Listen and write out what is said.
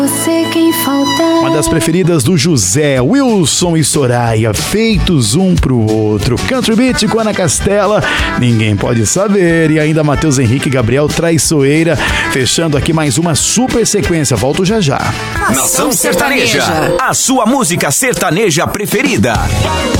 Você quem falta. Uma das preferidas do José, Wilson e Soraya, feitos um pro outro. Country Beat com Ana Castela, Ninguém Pode Saber. E ainda Matheus Henrique e Gabriel, Traiçoeira. Fechando aqui mais uma super sequência. Volto já já. Nação Sertaneja, a sua música sertaneja preferida.